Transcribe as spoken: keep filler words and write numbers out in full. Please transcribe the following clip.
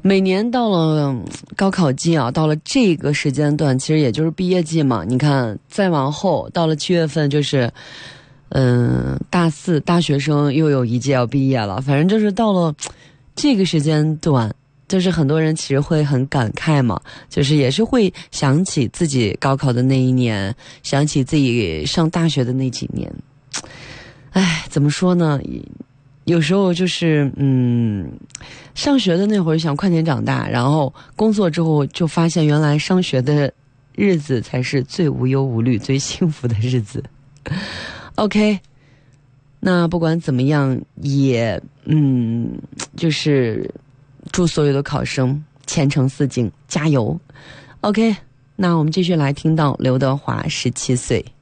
每年到了高考季啊，到了这个时间段，其实也就是毕业季嘛。你看，再往后到了七月份，就是嗯，大四大学生又有一届要毕业了。反正就是到了这个时间段，就是很多人其实会很感慨嘛，就是也是会想起自己高考的那一年，想起自己上大学的那几年。哎，怎么说呢？有时候就是嗯，上学的那会儿想快点长大，然后工作之后就发现原来上学的日子才是最无忧无虑最幸福的日子。OK， 那不管怎么样也嗯，就是祝所有的考生前程似锦，加油。 OK， 那我们继续来听到刘德华十七岁。